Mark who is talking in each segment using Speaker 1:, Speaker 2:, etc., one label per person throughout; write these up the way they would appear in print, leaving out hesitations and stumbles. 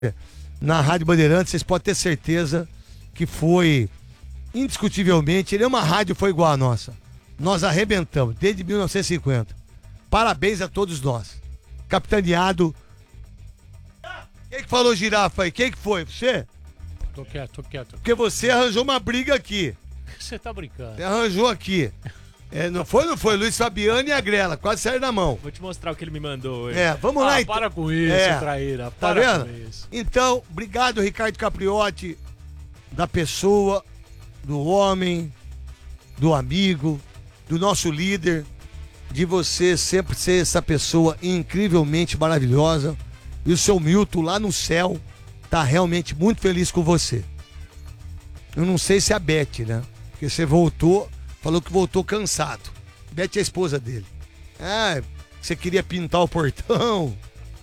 Speaker 1: na Rádio Bandeirantes, vocês podem ter certeza que foi, indiscutivelmente, nenhuma rádio foi igual a nossa. Nós arrebentamos, desde 1950. Parabéns a todos nós. Capitaneado. Quem que falou girafa aí? Quem que foi? Você?
Speaker 2: Tô quieto.
Speaker 1: Porque você arranjou uma briga aqui.
Speaker 2: Você tá brincando.
Speaker 1: Você arranjou aqui. Não foi? Luiz Fabiano e a Grela, quase saíram na mão.
Speaker 3: Vou te mostrar o que ele me mandou hoje.
Speaker 1: Vamos lá então.
Speaker 2: Para com isso, traíra.
Speaker 1: Tá vendo? Então, obrigado, Ricardo Capriotti, da pessoa, do homem, do amigo, do nosso líder, de você sempre ser essa pessoa incrivelmente maravilhosa. E o seu Milton lá no céu tá realmente muito feliz com você. Eu não sei se é a Beth, né? Porque você voltou, falou que voltou cansado. Beth é a esposa dele. Você queria pintar o portão.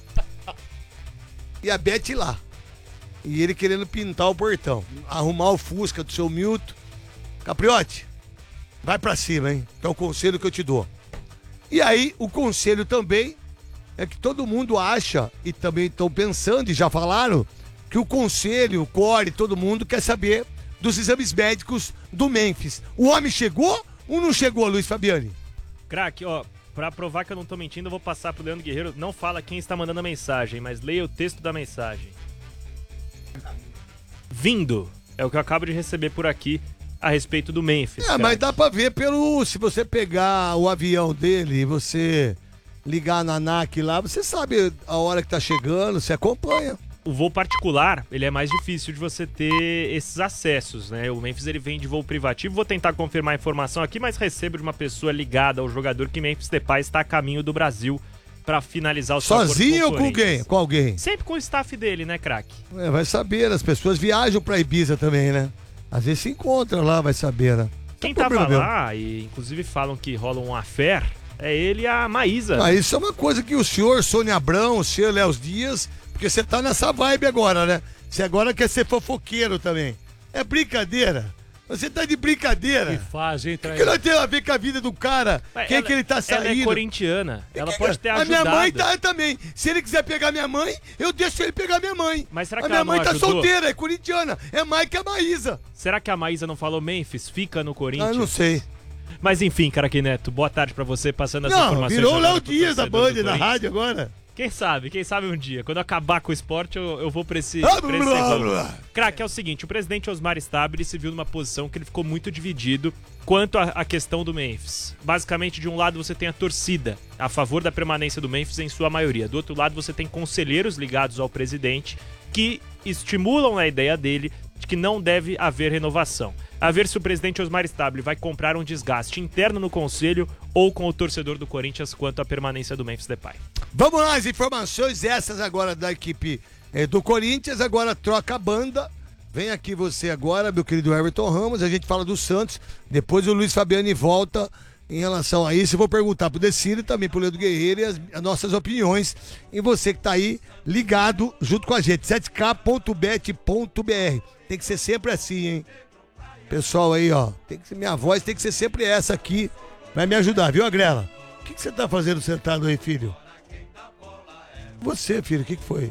Speaker 1: E a Beth lá. E ele querendo pintar o portão. Arrumar o Fusca do seu Milton. Capriotti, vai pra cima, hein? Que é o conselho que eu te dou. E aí, o conselho também é que todo mundo acha, e também estão pensando, e já falaram, que o conselho, o core, todo mundo quer saber dos exames médicos do Memphis. O homem chegou ou não chegou, Luiz Fabiani?
Speaker 3: Craque, ó, pra provar que eu não tô mentindo, eu vou passar pro Leandro Guerreiro. Não fala quem está mandando a mensagem, mas leia o texto da mensagem. Vindo, é o que eu acabo de receber por aqui a respeito do Memphis.
Speaker 1: Mas dá pra ver se você pegar o avião dele e você ligar na ANAC lá, você sabe a hora que tá chegando, você acompanha.
Speaker 3: O voo particular, ele é mais difícil de você ter esses acessos, né? O Memphis, ele vem de voo privativo. Vou tentar confirmar a informação aqui, mas recebo de uma pessoa ligada ao jogador que Memphis Depay está a caminho do Brasil para finalizar o seu acordo
Speaker 1: sozinho
Speaker 3: com o
Speaker 1: ou com alguém? Com alguém?
Speaker 3: Sempre com o staff dele, né, craque?
Speaker 1: Vai saber, as pessoas viajam pra Ibiza também, né? Às vezes se encontram lá, vai saber, né?
Speaker 3: Quem tava lá, e inclusive falam que rola um affair, é ele e a Maísa.
Speaker 1: Isso é uma coisa que o senhor Sônia Abrão, o senhor Léo Dias, porque você tá nessa vibe agora, né? Você agora quer ser fofoqueiro também. É brincadeira. Você tá de brincadeira.
Speaker 2: Que faz, hein,
Speaker 1: O que nós temos a ver com a vida do cara? Quem que ele tá saindo?
Speaker 3: Ela é corintiana. Ela pode ter ajudado.
Speaker 1: A minha mãe tá também. Se ele quiser pegar minha mãe, eu deixo ele pegar minha mãe.
Speaker 3: Mas será que
Speaker 1: a minha mãe tá
Speaker 3: ajudou?
Speaker 1: solteira, é corintiana. É mais que a Maísa.
Speaker 3: Será que a Maísa não falou Memphis? Fica no Corinthians?
Speaker 1: Eu não sei.
Speaker 3: Mas enfim, Craque Neto, boa tarde pra você, passando as informações.
Speaker 1: Virou o Léo Dias da Band, da rádio agora.
Speaker 3: Quem sabe um dia. Quando acabar com o esporte, eu vou pra esse Craque, é o seguinte, o presidente Osmar Stabile se viu numa posição que ele ficou muito dividido quanto à questão do Memphis. Basicamente, de um lado você tem a torcida a favor da permanência do Memphis em sua maioria. Do outro lado você tem conselheiros ligados ao presidente que estimulam a ideia dele de que não deve haver renovação. A ver se o presidente Osmar Stabile vai comprar um desgaste interno no conselho ou com o torcedor do Corinthians quanto à permanência do Memphis Depay.
Speaker 1: Vamos lá, as informações essas agora da equipe do Corinthians, agora troca a banda. Vem aqui você agora, meu querido Everton Ramos, a gente fala do Santos, depois o Luiz Fabiani volta em relação a isso. Eu vou perguntar pro Decílio e também pro Leandro Guerreiro e as nossas opiniões. E você que tá aí ligado junto com a gente, 7k.bet.br. Tem que ser sempre assim, hein? Pessoal aí, ó, minha voz tem que ser sempre essa aqui, vai me ajudar, viu, Agrela? O que você tá fazendo sentado aí, filho? Você, filho, o que foi?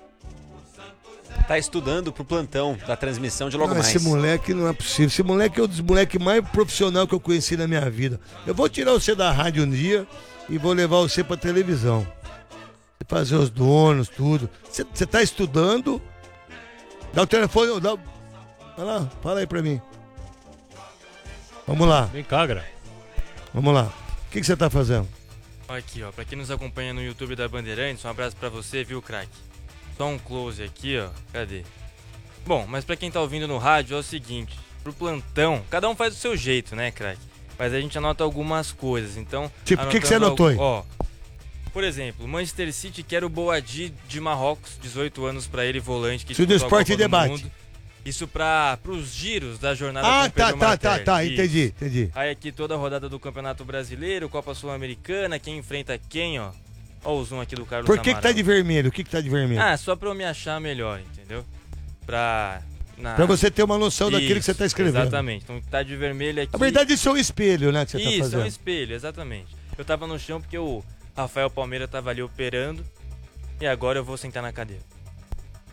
Speaker 4: Tá estudando pro plantão da transmissão de logo mais.
Speaker 1: Esse moleque não é possível. Esse moleque é um dos moleques mais profissional que eu conheci na minha vida. Eu vou tirar você da rádio um dia e vou levar você pra televisão. Fazer os donos, tudo. Você tá estudando? Dá o telefone, vai lá, fala aí pra mim. Vamos lá.
Speaker 2: Vem cá, Gra.
Speaker 1: Vamos lá. O que você tá fazendo?
Speaker 5: Aqui, ó, pra quem nos acompanha no YouTube da Bandeirantes, um abraço pra você, viu, craque? Só um close aqui, ó, cadê? Bom, mas pra quem tá ouvindo no rádio é o seguinte, pro plantão, cada um faz do seu jeito, né, craque? Mas a gente anota algumas coisas, então...
Speaker 1: Tipo, o que você anotou aí?
Speaker 5: Ó, por exemplo, Manchester City quer o Boadi de Marrocos, 18 anos pra ele, volante, que
Speaker 1: disputou a Copa do Mundo.
Speaker 5: Isso pros giros da jornada
Speaker 1: com Pedro Martelli. Tá, entendi.
Speaker 5: Aí aqui toda a rodada do Campeonato Brasileiro, Copa Sul-Americana, quem enfrenta quem, ó. Ó o zoom aqui do Carlos
Speaker 1: Por que tá de vermelho? O que tá de vermelho?
Speaker 5: Só pra eu me achar melhor, entendeu? Pra
Speaker 1: você ter uma noção daquilo que você tá escrevendo.
Speaker 5: Exatamente, então tá de vermelho aqui.
Speaker 1: Na verdade isso é um espelho, né, que você tá fazendo.
Speaker 5: Isso, é um espelho, exatamente. Eu tava no chão porque o Rafael Palmeira tava ali operando e agora eu vou sentar na cadeira.